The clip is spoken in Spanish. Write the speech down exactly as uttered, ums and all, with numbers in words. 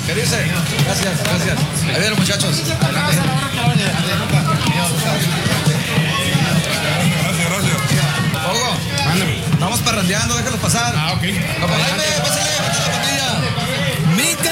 ¿Qué dice? Gracias, gracias. Ahí vienen, muchachos. Adelante. Gracias, gracias. Hugo, estamos parrandeando, déjalo pasar. Ah, ok. Pásale, pásale, pásale la pandilla.